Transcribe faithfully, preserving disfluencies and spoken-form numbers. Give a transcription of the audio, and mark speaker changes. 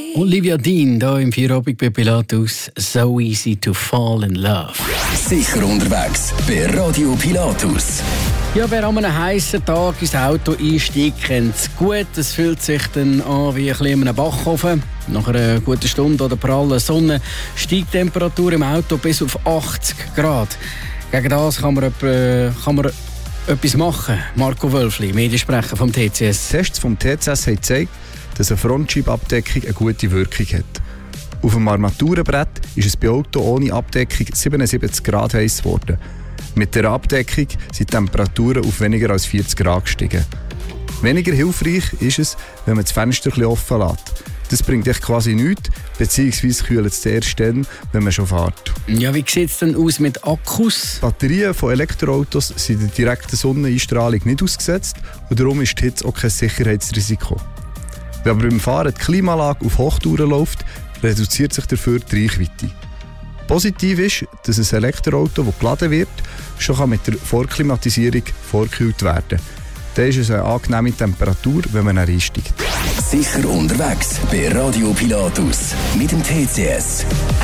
Speaker 1: Olivia Dean, hier im Feierabend bei Pilatus. So easy to fall in love.
Speaker 2: Sicher unterwegs bei Radio Pilatus.
Speaker 1: Ja, wer an einem heissen Tag ins Auto einsteigt, kennt es gut. Es fühlt sich dann an wie ein bisschen in einem Backofen. Nach einer guten Stunde oder prallen Sonne steigt die Temperatur im Auto bis auf achtzig Grad. Gegen das kann man, äh, kann man etwas machen. Marco Wölfli, Mediensprecher vom T C S.
Speaker 3: Tests vom T C S haben gezeigt, dass eine Frontscheibenabdeckung eine gute Wirkung hat. Auf dem Armaturenbrett ist es bei Auto ohne Abdeckung siebenundsiebzig Grad heiß geworden. Mit der Abdeckung sind die Temperaturen auf weniger als vierzig Grad gestiegen. Weniger hilfreich ist es, wenn man das Fenster ein offen lässt. Das bringt echt quasi nichts, beziehungsweise kühlt es erst dann, wenn man schon fährt.
Speaker 1: Ja, wie sieht es denn aus mit Akkus?
Speaker 3: Batterien von Elektroautos sind der direkten Sonneneinstrahlung nicht ausgesetzt und darum ist die Hitze auch kein Sicherheitsrisiko. Wenn aber beim Fahren die Klimaanlage auf Hochtouren läuft, reduziert sich dafür die Reichweite. Positiv ist, dass ein Elektroauto, das geladen wird, schon mit der Vorklimatisierung vorgekühlt werden kann. Dann ist es eine angenehme Temperatur, wenn man einsteigt.
Speaker 2: Sicher unterwegs bei Radio Pilatus mit dem T C S.